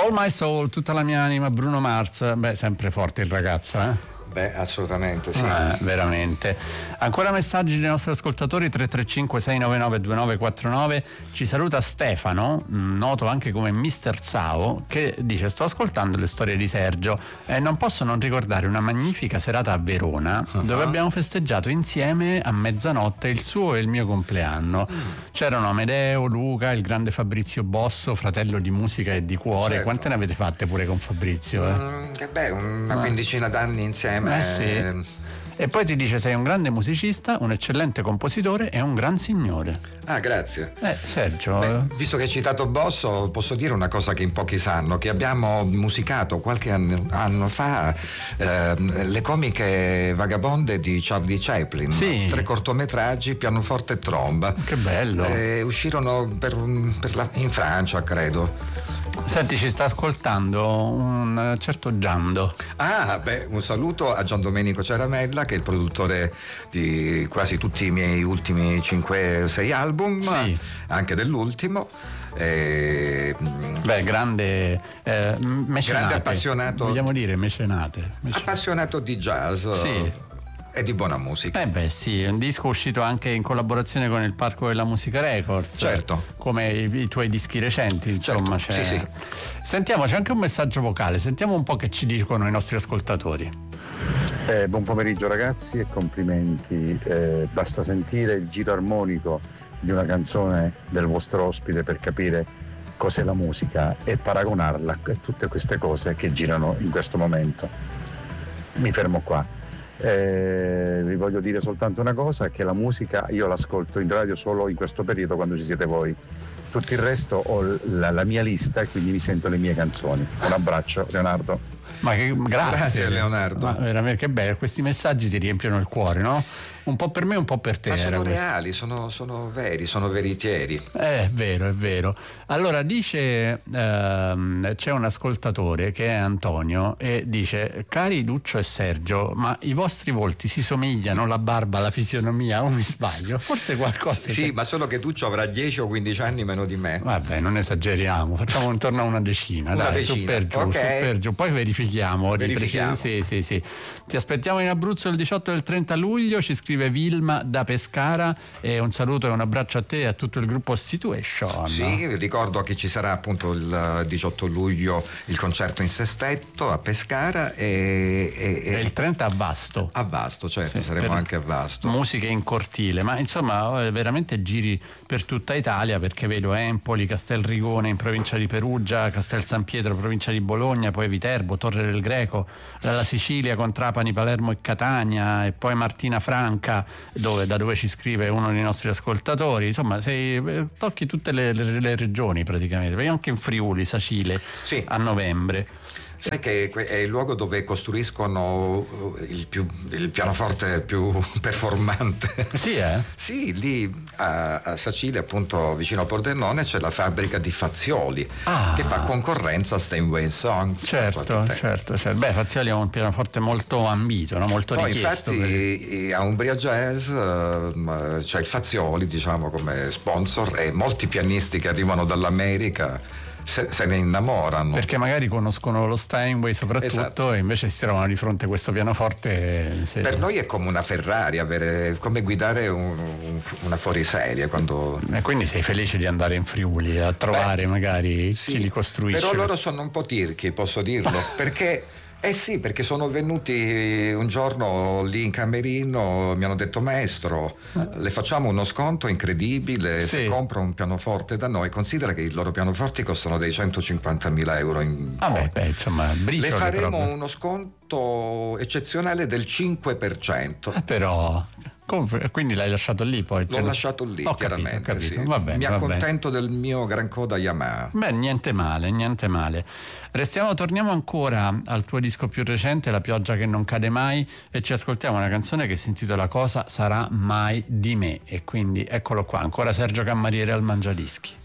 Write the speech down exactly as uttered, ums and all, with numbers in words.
All My Soul, tutta la mia anima, Bruno Mars. Beh, sempre forte il ragazzo, eh? Beh, assolutamente sì. Eh, veramente. Ancora messaggi dei nostri ascoltatori. Tre tre cinque sei nove nove due nove quattro nove. Ci saluta Stefano, noto anche come mister Sao, che dice: sto ascoltando le storie di Sergio e non posso non ricordare una magnifica serata a Verona, uh-huh. dove abbiamo festeggiato insieme a mezzanotte il suo e il mio compleanno. mm. C'erano Amedeo, Luca, il grande Fabrizio Bosso, fratello di musica e di cuore. Certo. Quante ne avete fatte pure con Fabrizio? Eh? Mm, che beh, una quindicina d'anni insieme. Eh sì. E poi ti dice: sei un grande musicista, un eccellente compositore e un gran signore. Ah, grazie. Eh, Sergio. Beh, visto che hai citato Bosso, posso dire una cosa che in pochi sanno: che abbiamo musicato qualche anno, anno fa eh, le comiche vagabonde di Charlie Chaplin. Sì. Tre cortometraggi, pianoforte e tromba. Che bello. Eh, uscirono per, per la, in Francia, credo. Senti, ci sta ascoltando un certo Giando. Ah, beh, un saluto a Gian Domenico Ciaramella, che è il produttore di quasi tutti i miei ultimi cinque sei album, sì. anche dell'ultimo. Eh, beh, grande eh, mecenate. Grande appassionato. Vogliamo dire mecenate. mecenate. Appassionato di jazz. Sì. E di buona musica. Eh beh sì, un disco uscito anche in collaborazione con il Parco della Musica Records. Certo. Come i, i tuoi dischi recenti, insomma. Certo. C'è... Sì, sì. Sentiamo, c'è anche un messaggio vocale, sentiamo un po' che ci dicono i nostri ascoltatori. Eh, buon pomeriggio ragazzi e complimenti. Eh, basta sentire il giro armonico di una canzone del vostro ospite per capire cos'è la musica e paragonarla a tutte queste cose che girano in questo momento. Mi fermo qua. Eh, vi voglio dire soltanto una cosa, che la musica io l'ascolto in radio solo in questo periodo quando ci siete voi. Tutto il resto ho la, la mia lista e quindi mi sento le mie canzoni. Un abbraccio, Leonardo. Ma che, grazie. Grazie Leonardo. Ma veramente che bello, questi messaggi ti riempiono il cuore, no? Un po' per me, un po' per te. Ma sono era reali, sono, sono veri, sono veritieri. È vero, è vero. Allora dice, ehm, c'è un ascoltatore che è Antonio e dice: cari Duccio e Sergio, ma i vostri volti si somigliano, la barba, la fisionomia, o mi sbaglio? Forse qualcosa. Sì, c'è. Ma solo che Duccio avrà dieci o quindici anni meno di me. Vabbè, non esageriamo, facciamo intorno a una decina, una dai, decina. su per giù, Okay. su per giù, poi verifichiamo. Verifichiamo. Sì, sì, sì. Ti aspettiamo in Abruzzo il diciotto e il trenta luglio, ci scrive Vilma da Pescara, e un saluto e un abbraccio a te e a tutto il gruppo Situation. Sì, ricordo che ci sarà appunto il diciotto luglio il concerto in Sestetto a Pescara e, e, e il trenta a Vasto. A Vasto, certo, sì, saremo anche a Vasto. Musiche in cortile, ma insomma veramente giri per tutta Italia, perché vedo Empoli, Castelrigone in provincia di Perugia, Castel San Pietro provincia di Bologna, poi Viterbo, Torre del Greco, la Sicilia con Trapani, Palermo e Catania, e poi Martina Franca, dove, da dove ci scrive uno dei nostri ascoltatori. Insomma, sei, tocchi tutte le, le, le regioni praticamente, perché anche in Friuli, Sacile, sì. a novembre. Sai che è il luogo dove costruiscono il, più, il pianoforte più performante. Sì, eh? Sì, lì a, a Sacile, appunto vicino a Pordenone, c'è la fabbrica di Fazioli, ah. che fa concorrenza a Steinway Songs. Certo, certo, certo. Beh, Fazioli è un pianoforte molto ambito, no? Molto Poi richiesto. Infatti per... a Umbria Jazz uh, c'è il Fazioli, diciamo, come sponsor, e molti pianisti che arrivano dall'America Se, se ne innamorano, perché magari conoscono lo Steinway soprattutto, esatto. E invece si trovano di fronte a questo pianoforte. Se... Per noi è come una Ferrari, avere, come guidare un, un, una fuoriserie quando... E quindi sei felice di andare in Friuli a trovare Beh, magari sì, chi li costruisce. Però loro sono un po' tirchi, posso dirlo, perché eh sì, perché sono venuti un giorno lì in camerino, mi hanno detto: maestro, le facciamo uno sconto incredibile, sì. Se compra un pianoforte da noi. Considera che i loro pianoforti costano dei centocinquantamila euro in ah beh, beh, insomma, le faremo proprio. Uno sconto eccezionale del cinque per cento. Ah, però quindi l'hai lasciato lì poi? L'ho lasciato lì, ho chiaramente. Capito, ho capito. Sì. Va bene, mi va accontento bene. del mio Gran Coda Yamaha. Beh, niente male, niente male. Restiamo, torniamo ancora al tuo disco più recente, La pioggia che non cade mai, e ci ascoltiamo una canzone che si intitola Cosa sarà mai di me. E quindi eccolo qua, ancora Sergio Cammariere al Mangiadischi.